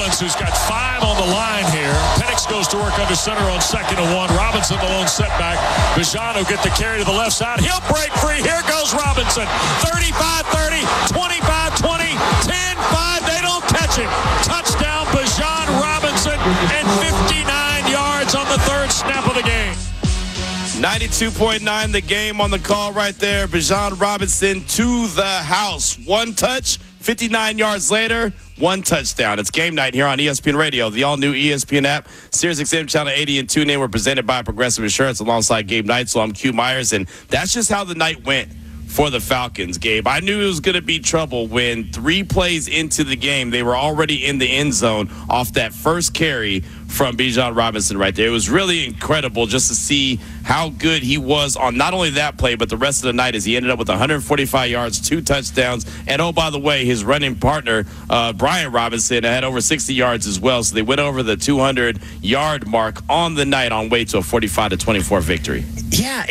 Mullins, who's got 5 on the line here. Penix goes to work under center on 2nd and 1. Robinson, the lone setback. Bijan will get the carry to the left side. He'll break free. Here goes Robinson. 35-30, 25-20, 10-5. They don't catch him. Touchdown, Bijan Robinson, and 59 yards on the 3rd snap of the game. 92.9 the game on the call right there. Bijan Robinson to the house. 1 touch, 59 yards later, 1 touchdown. It's game night here on ESPN Radio. The all-new ESPN app, SiriusXM Channel 80 and TuneIn were presented by Progressive Insurance alongside Gabe Knight. So I'm Q Myers, and that's just how the night went for the Falcons, Gabe. I knew it was going to be trouble when 3 plays into the game, they were already in the end zone off that first carry from Bijan Robinson right there. It was really incredible just to see how good he was on not only that play, but the rest of the night as he ended up with 145 yards, 2 touchdowns. And, oh, by the way, his running partner, Brian Robinson, had over 60 yards as well. So they went over the 200-yard mark on the night on way to a 45-24 victory. Yeah,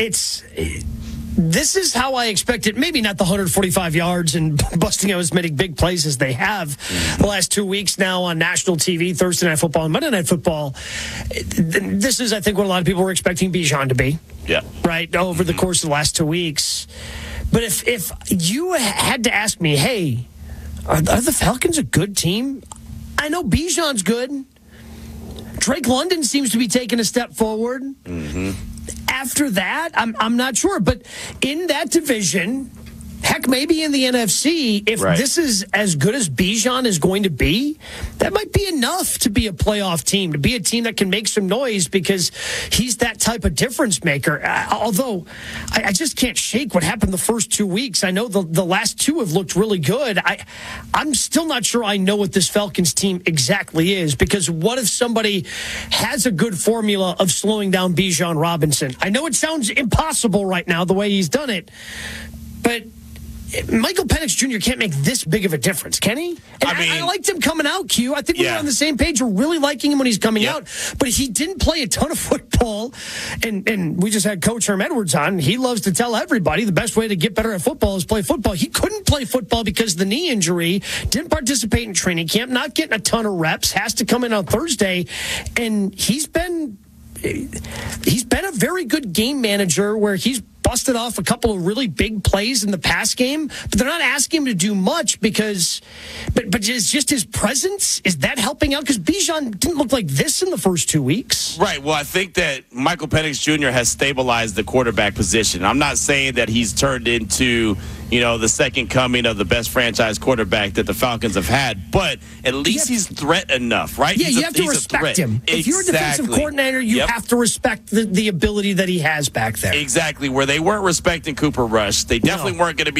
this is how I expected. Maybe not the 145 yards and busting out as many big plays as they have the last 2 weeks now on national TV, Thursday Night Football and Monday Night Football. This is, I think, what a lot of people were expecting Bijan to be. Yeah. Right, over the course of the last 2 weeks. But if you had to ask me, hey, are the Falcons a good team? I know Bijan's good. Drake London seems to be taking a step forward. Mm-hmm. After that, I'm not sure. But in that division, heck, maybe in the NFC, if this is as good as Bijan is going to be, that might be enough to be a playoff team, to be a team that can make some noise because he's that type of difference maker. Although, I just can't shake what happened the first 2 weeks. I know the last 2 have looked really good. I'm still not sure I know what this Falcons team exactly is, because what if somebody has a good formula of slowing down Bijan Robinson? I know it sounds impossible right now, the way he's done it, but Michael Penix Jr. can't make this big of a difference, can he? And I liked him coming out, Q. I think we were on the same page. We're really liking him when he's coming out. But he didn't play a ton of football. And we just had Coach Herm Edwards on. He loves to tell everybody the best way to get better at football is play football. He couldn't play football because of the knee injury. Didn't participate in training camp. Not getting a ton of reps. Has to come in on Thursday. And he's been a very good game manager where he's busted off a couple of really big plays in the pass game, but they're not asking him to do much because, but it's just his presence. Is that helping out? Because Bijan didn't look like this in the first 2 weeks. Right. Well, I think that Michael Penix Jr. has stabilized the quarterback position. I'm not saying that he's turned into, the second coming of the best franchise quarterback that the Falcons have had, but at least he's threat enough, right? Yeah, you have to respect him. If you're a defensive coordinator, you have to respect the ability that he has back there. Exactly. Where they weren't respecting Cooper Rush, they definitely weren't going to be